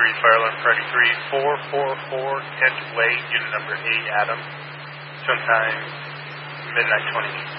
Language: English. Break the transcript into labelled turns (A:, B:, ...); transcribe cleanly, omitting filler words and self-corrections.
A: fire alarm Friday 3444 Kent Way, unit number 8, Adam, sometime midnight 28.